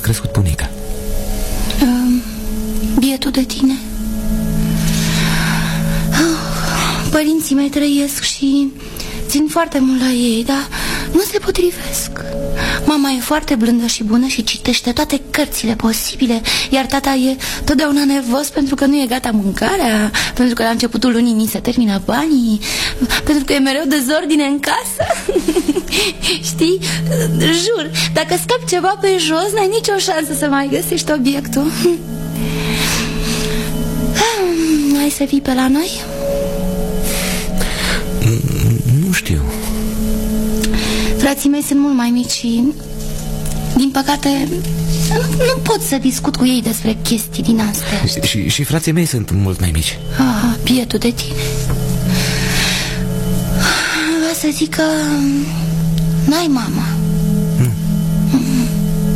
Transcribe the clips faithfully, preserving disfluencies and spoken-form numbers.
crescut bunica? Uh, bietul de tine. uh, Părinții mei trăiesc și țin foarte mult la ei, dar nu se potrivesc. Mama e foarte blândă și bună și citește toate cărțile posibile, iar tata e totdeauna nervos pentru că nu e gata mâncarea, pentru că la începutul lunii ni se termină banii, pentru că e mereu dezordine în casă. Știi? Jur, dacă scapi ceva pe jos, n-ai nicio șansă să mai găsești obiectul. Hai să vii pe la noi? Nu știu. Frații mei sunt mult mai mici și, din păcate, nu, nu pot să discut cu ei despre chestii din astea. Și, și frații mei sunt mult mai mici. Ah, bietul de tine. Vreau să zic că n-ai mama. Nu. Mm.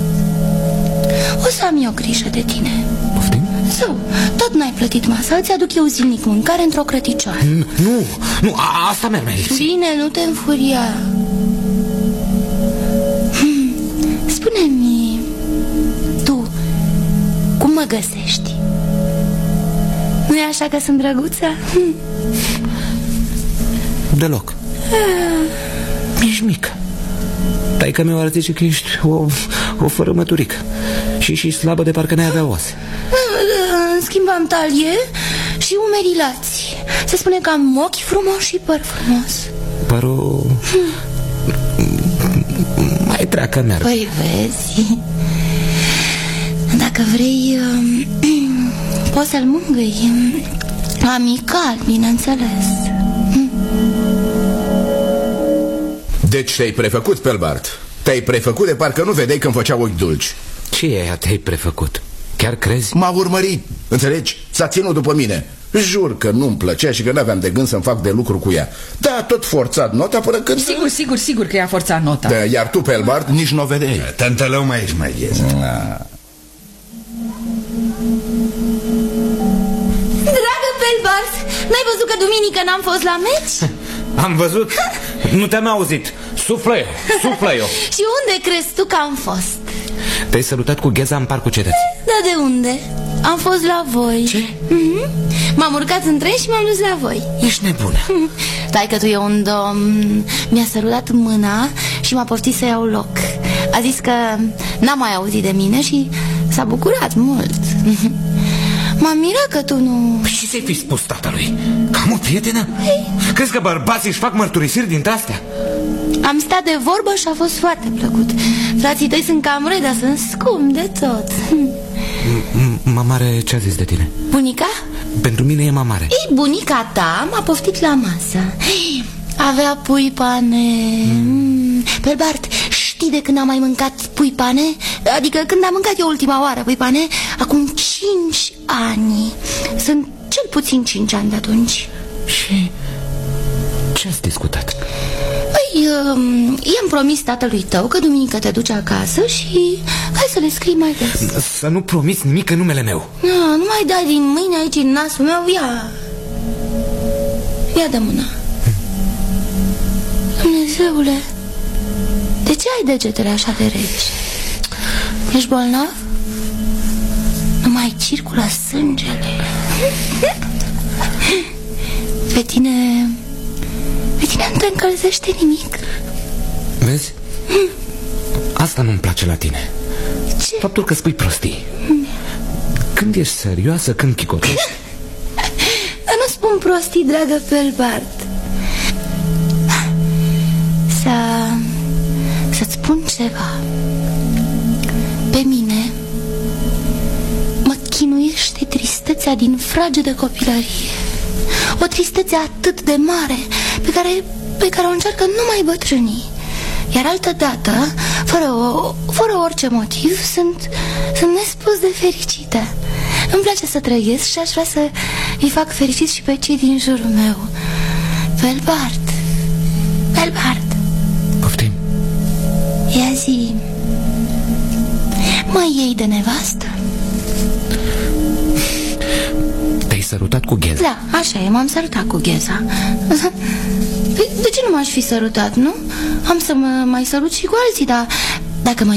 O să am eu grijă de tine. Poftim? Sau, tot n-ai plătit masa, îți aduc eu zilnic mâncare într-o crăticioară. Nu, nu, a, asta mi-ar mai lipsi. Bine, nu te înfuria. hmm. Spune-mi, tu, cum mă găsești? Nu-i așa că sunt drăguță? Hmm. Deloc. Ești mică. Taică meu ar zice că ești o, o fărâmăturică. Și, și slabă de parcă n-ai avea oase. În schimb am talie și umerii lați. Se spune că am ochi frumoși și păr frumos. Părul... mai treacă merg. Păi vezi, dacă vrei, poți să-l mângâi. Amical, bineînțeles. Deci te-ai prefăcut, Pelbart. Te-ai prefăcut de parcă nu vedeai când făcea ochi dulci. Ce e aia te-ai prefăcut? Chiar crezi? M-a urmărit, înțelegi? S-a ținut după mine. Jur că nu-mi plăcea și că n-aveam de gând să-mi fac de lucru cu ea. Da, tot forțat nota până când... Sigur, sigur, sigur că i-a forțat nota. Da, iar tu, Pelbart, nici nu o vedeai. Tântălău mai ești mai gheză. Dragă Pelbart, n-ai văzut că duminică n-am fost la meci? Am văzut? Nu te-am auzit. Suflă eu, suflă eu. Și unde crezi tu că am fost? Te-ai salutat cu Gheza în Parcul Cetății. Da, de unde? Am fost la voi. Ce? Mm-hmm. M-am urcat în tren și m-am dus la voi. Ești nebună. Taică tu e un domn. Mi-a sărutat mâna și m-a poftit să iau loc. A zis că n-a mai auzit de mine și s-a bucurat mult. M-am mirat că tu nu... Păi și să-i fi spus tatălui? Că am o prietenă? Ei. Crezi că bărbații își fac mărturisiri dintre astea? Am stat de vorbă și a fost foarte plăcut. Frații tăi sunt cam răi, dar sunt scumpi de tot. Mamare, ce a zis de tine? Bunica? Pentru mine e mamare. Ei, bunica ta m-a poftit la masă. Avea pui pane. mm. Pelbart, știi de când am mai mâncat pui pane? Adică când am mâncat eu ultima oară pui pane? Acum cinci ani. Sunt cel puțin cinci ani de atunci. Și ce ați discutat? Păi, i-am promis tatălui tău că duminică te duci acasă și hai să le scrii mai des. Să nu promiți nimic în numele meu. No, nu mai dai din mâine aici în nasul meu. Ia Ia de mâna. Dumnezeule, de ce ai degetele așa de reci? Ești bolnav? Nu mai circulă sângele. Pe tine... Pe tine nu te încălzește nimic. Vezi? Asta nu-mi place la tine. Ce? Faptul că spui prostii. Când ești serioasă, când chicotești. Dar nu spun prostii, dragă Pelbart. Să... Să-ți spun ceva. Pe mine mă chinuiește tristețea din fragedă copilărie. O tristețe atât de mare Pe care, pe care o încearcă numai bătrânii. Iar altă dată, fără, o, fără orice motiv, sunt, sunt nespus de fericită. Îmi place să trăiesc și aș vrea să îi fac fericit și pe cei din jurul meu. Pelbart, Pelbart. Poftim? Ia zi, mă iei de nevastă? Te-ai sărutat cu Gheza? Da, așa e, m-am sărutat cu Gheza. De ce nu m-aș fi sărutat, nu? Am să mă mai sărut și cu alții, dar dacă mă